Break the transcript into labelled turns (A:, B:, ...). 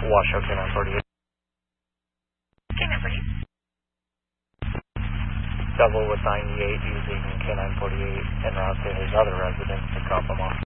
A: Washoe K948.
B: K948.
A: Double with 98 using K948 en route to his other residence to drop him off.